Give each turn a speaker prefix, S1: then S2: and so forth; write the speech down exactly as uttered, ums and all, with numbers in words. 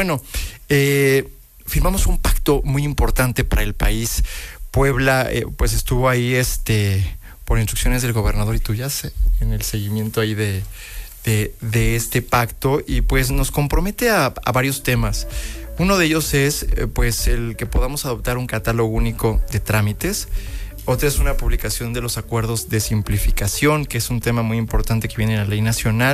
S1: bueno, eh, firmamos un pacto muy importante para el país. Puebla, eh, pues estuvo ahí, este, por instrucciones del gobernador y tuyas, en el seguimiento ahí de, de, de este pacto, y pues nos compromete a, a varios temas. Uno de ellos es, eh, pues, el que podamos adoptar un catálogo único de trámites. Otra es una publicación de los acuerdos de simplificación, que es un tema muy importante que viene en la ley nacional.